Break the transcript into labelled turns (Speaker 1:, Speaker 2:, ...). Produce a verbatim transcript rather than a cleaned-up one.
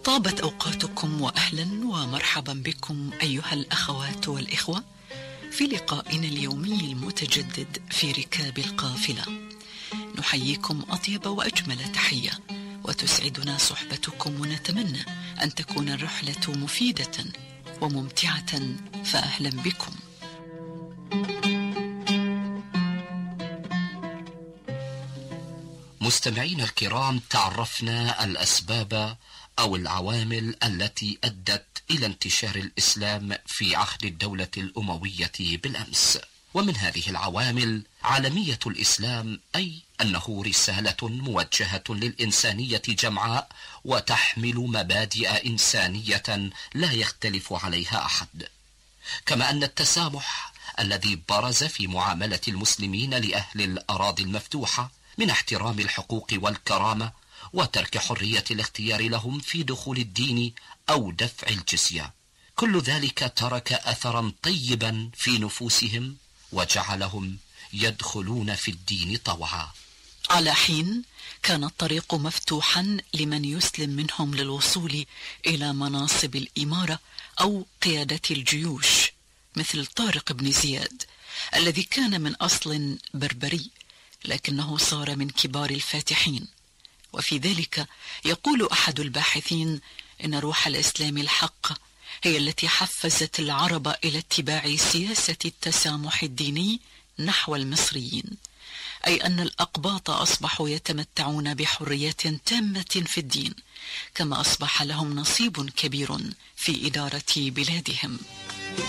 Speaker 1: طابت أوقاتكم وأهلا ومرحبا بكم أيها الأخوات والإخوة في لقائنا اليومي المتجدد في ركاب القافلة. نحييكم أطيب وأجمل تحية، وتسعدنا صحبتكم، ونتمنى أن تكون الرحلة مفيدة وممتعة، فأهلا بكم.
Speaker 2: مستمعين الكرام، تعرفنا الأسباب أو العوامل التي أدت إلى انتشار الإسلام في عهد الدولة الأموية بالأمس. ومن هذه العوامل عالمية الإسلام، أي أنه رسالة موجهة للإنسانية جمعاء، وتحمل مبادئ إنسانية لا يختلف عليها أحد. كما أن التسامح الذي برز في معاملة المسلمين لأهل الأراضي المفتوحة من احترام الحقوق والكرامة وترك حرية الاختيار لهم في دخول الدين أو دفع الجزية، كل ذلك ترك أثرا طيبا في نفوسهم وجعلهم يدخلون في الدين طوعا.
Speaker 1: على حين كان الطريق مفتوحا لمن يسلم منهم للوصول إلى مناصب الإمارة أو قيادة الجيوش، مثل طارق بن زياد الذي كان من أصل بربري، لكنه صار من كبار الفاتحين. وفي ذلك يقول أحد الباحثين إن روح الإسلام الحق هي التي حفزت العرب إلى اتباع سياسة التسامح الديني نحو المصريين، أي أن الأقباط أصبحوا يتمتعون بحرية تامة في الدين، كما أصبح لهم نصيب كبير في إدارة بلادهم.